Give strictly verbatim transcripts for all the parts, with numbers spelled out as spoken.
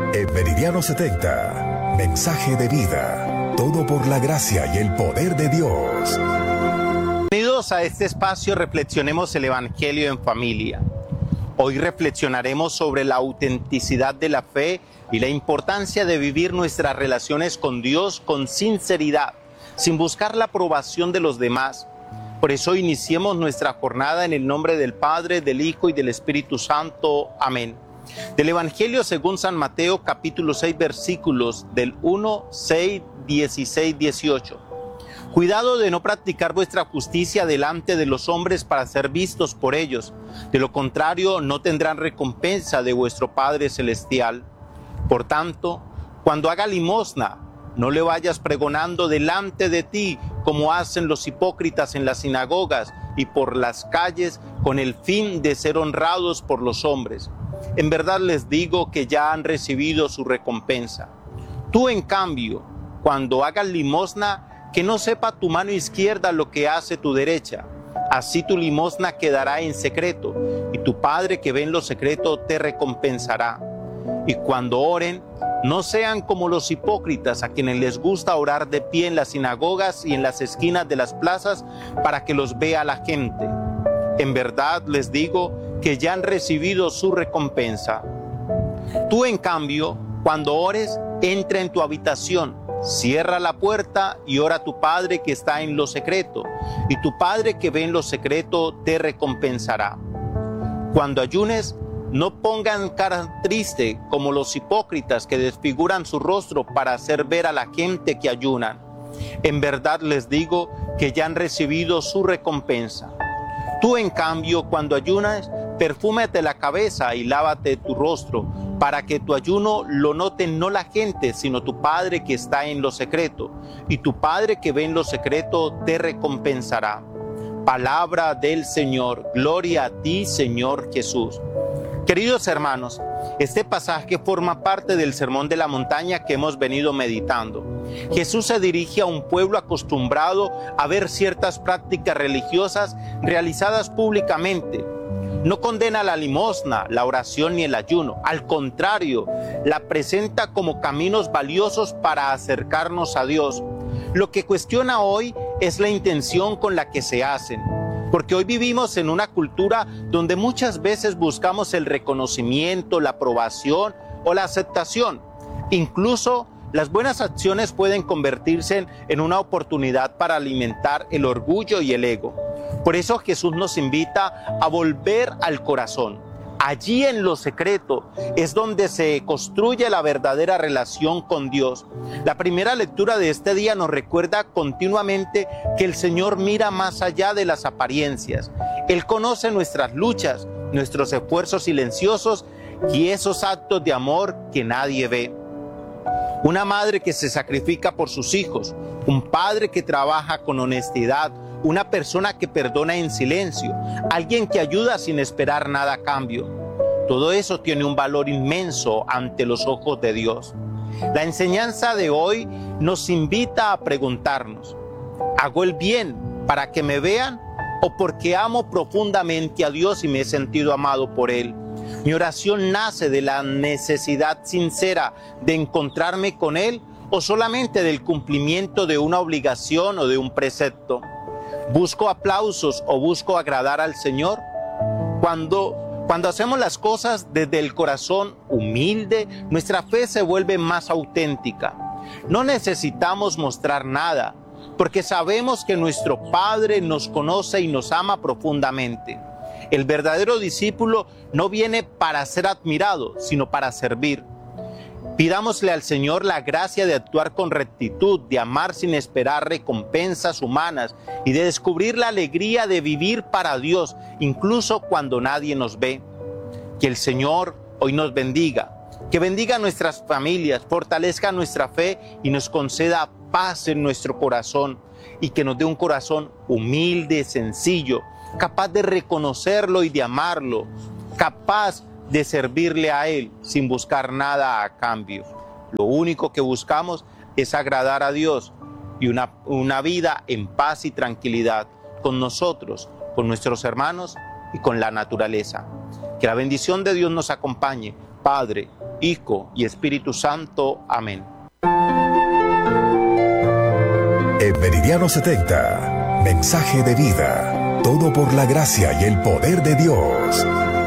En Meridiano setenta, mensaje de vida. Todo por la gracia y el poder de Dios. Bienvenidos a este espacio Reflexionemos el Evangelio en Familia. Hoy reflexionaremos sobre la autenticidad de la fe y la importancia de vivir nuestras relaciones con Dios con sinceridad, sin buscar la aprobación de los demás. Por eso iniciemos nuestra jornada en el nombre del Padre, del Hijo y del Espíritu Santo. Amén. Del Evangelio según San Mateo, capítulo seis, versículos del uno, seis, dieciséis, dieciocho. Cuidado de no practicar vuestra justicia delante de los hombres para ser vistos por ellos. De lo contrario, no tendrán recompensa de vuestro Padre Celestial. Por tanto, cuando haga limosna, no le vayas pregonando delante de ti como hacen los hipócritas en las sinagogas y por las calles con el fin de ser honrados por los hombres. En verdad les digo que ya han recibido su recompensa. Tú, en cambio, cuando hagas limosna, que no sepa tu mano izquierda lo que hace tu derecha. Así tu limosna quedará en secreto, y tu Padre que ve en lo secreto te recompensará. Y cuando oren, no sean como los hipócritas, a quienes les gusta orar de pie en las sinagogas y en las esquinas de las plazas para que los vea la gente. En verdad les digo que ya han recibido su recompensa. Tú, en cambio, cuando ores, entra en tu habitación, cierra la puerta y ora a tu Padre que está en lo secreto, y tu Padre que ve en lo secreto te recompensará. Cuando ayunes, no pongan cara triste como los hipócritas que desfiguran su rostro para hacer ver a la gente que ayunan. En verdad les digo que ya han recibido su recompensa. Tú, en cambio, cuando ayunas, perfúmate la cabeza y lávate tu rostro, para que tu ayuno lo note no la gente, sino tu Padre que está en lo secreto, y tu Padre que ve en lo secreto te recompensará. Palabra del Señor. Gloria a ti, Señor Jesús. Queridos hermanos, este pasaje forma parte del Sermón de la Montaña que hemos venido meditando. Jesús se dirige a un pueblo acostumbrado a ver ciertas prácticas religiosas realizadas públicamente. No condena la limosna, la oración ni el ayuno. Al contrario, la presenta como caminos valiosos para acercarnos a Dios. Lo que cuestiona hoy es la intención con la que se hacen. Porque hoy vivimos en una cultura donde muchas veces buscamos el reconocimiento, la aprobación o la aceptación. Incluso las buenas acciones pueden convertirse en una oportunidad para alimentar el orgullo y el ego. Por eso Jesús nos invita a volver al corazón. Allí en lo secreto es donde se construye la verdadera relación con Dios. La primera lectura de este día nos recuerda continuamente que el Señor mira más allá de las apariencias. Él conoce nuestras luchas, nuestros esfuerzos silenciosos y esos actos de amor que nadie ve. Una madre que se sacrifica por sus hijos, un padre que trabaja con honestidad, una persona que perdona en silencio, alguien que ayuda sin esperar nada a cambio. Todo eso tiene un valor inmenso ante los ojos de Dios. La enseñanza de hoy nos invita a preguntarnos: ¿hago el bien para que me vean o porque amo profundamente a Dios y me he sentido amado por Él? ¿Mi oración nace de la necesidad sincera de encontrarme con Él o solamente del cumplimiento de una obligación o de un precepto? ¿Busco aplausos o busco agradar al Señor? Cuando, cuando hacemos las cosas desde el corazón humilde, nuestra fe se vuelve más auténtica. No necesitamos mostrar nada, porque sabemos que nuestro Padre nos conoce y nos ama profundamente. El verdadero discípulo no viene para ser admirado, sino para servir. Pidámosle al Señor la gracia de actuar con rectitud, de amar sin esperar recompensas humanas y de descubrir la alegría de vivir para Dios, incluso cuando nadie nos ve. Que el Señor hoy nos bendiga, que bendiga nuestras familias, fortalezca nuestra fe y nos conceda paz en nuestro corazón y que nos dé un corazón humilde, sencillo, capaz de reconocerlo y de amarlo, capaz de servirle a Él sin buscar nada a cambio. Lo único que buscamos es agradar a Dios y una, una vida en paz y tranquilidad con nosotros, con nuestros hermanos y con la naturaleza. Que la bendición de Dios nos acompañe Padre, Hijo y Espíritu Santo. Amén. En Meridiano setenta, mensaje de vida. Todo por la gracia y el poder de Dios.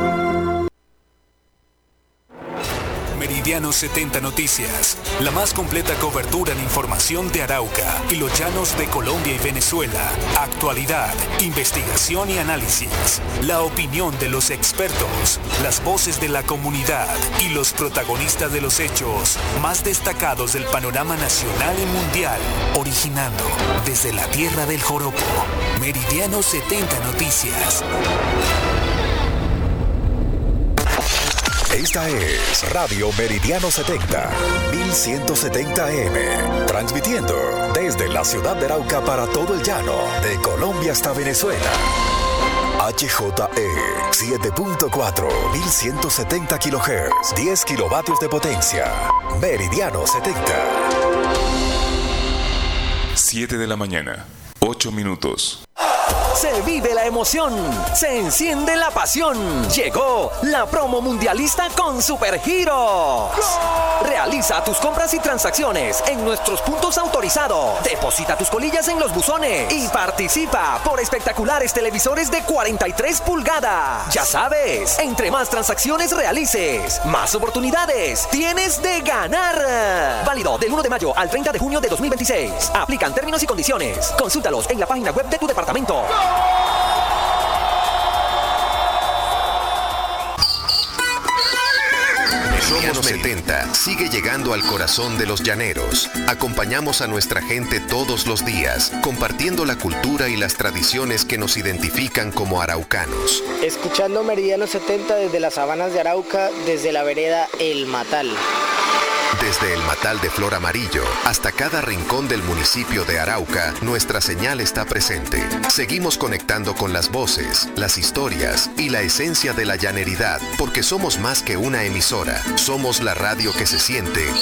Meridiano setenta Noticias, la más completa cobertura en información de Arauca y los llanos de Colombia y Venezuela. Actualidad, investigación y análisis. La opinión de los expertos, las voces de la comunidad y los protagonistas de los hechos más destacados del panorama nacional y mundial. Originando desde la tierra del joropo. Meridiano setenta Noticias. Esta es Radio Meridiano setenta, mil ciento setenta A M, transmitiendo desde la ciudad de Arauca para todo el llano, de Colombia hasta Venezuela. H J E siete punto cuatro, mil ciento setenta kilohertz, diez kilovatios de potencia. Meridiano setenta. siete de la mañana, ocho minutos. Se vive la emoción, se enciende la pasión. Llegó la promo mundialista con Supergiros. Realiza tus compras y transacciones en nuestros puntos autorizados. Deposita tus colillas en los buzones y participa por espectaculares televisores de cuarenta y tres pulgadas. Ya sabes, entre más transacciones realices, más oportunidades tienes de ganar. Válido del uno de mayo al treinta de junio de dos mil veintiséis. Aplican términos y condiciones. Consúltalos en la página web de tu departamento. Somos setenta sigue llegando al corazón de los llaneros. Acompañamos a nuestra gente todos los días, compartiendo la cultura y las tradiciones que nos identifican como araucanos. Escuchando Meridiano setenta desde las sabanas de Arauca, desde la vereda El Matal. Desde el Matal de Flor Amarillo hasta cada rincón del municipio de Arauca, nuestra señal está presente. Seguimos conectando con las voces, las historias y la esencia de la llaneridad, porque somos más que una emisora. Somos la radio que se siente